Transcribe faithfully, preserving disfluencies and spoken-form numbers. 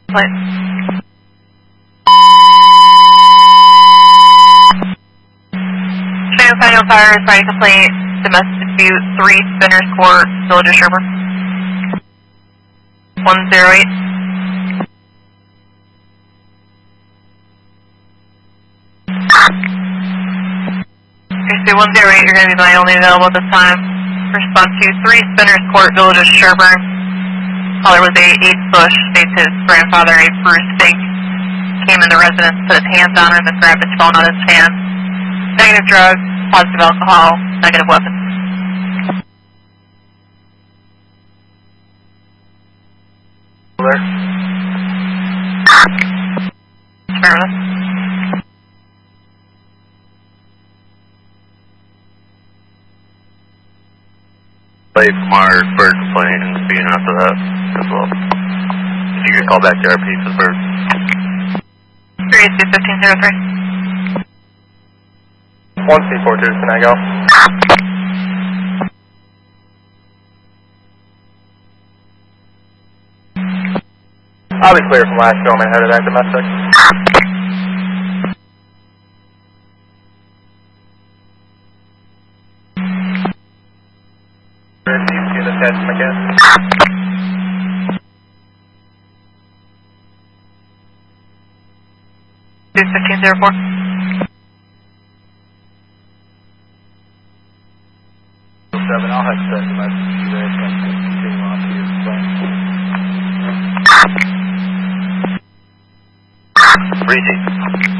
Plate. Shane Final Fire is ready to complete domestic dispute three Spinners Court, Village of Sherburne. one zero eight. Okay, one zero eight, you're going to be my only available at this time. Respond to three Spinners Court, Village of Sherburne. Caller was a eighth Bush, states his grandfather, a Bruce Fink, came in the residence, put his hands on him and grabbed his phone out of his hand. Negative drugs, positive alcohol, negative weapons. There. Affirmative. Play from our bird plane and being after that as well. If you could call back to R P for the bird. three eight two fifteen zero three. one C four two, can I go? I'll be clear from last show, I'm headed back domestic. See the test again. two fifteen zero four. seven, I'll have to send the message to you there, so I can continue on to your plane. Breezy.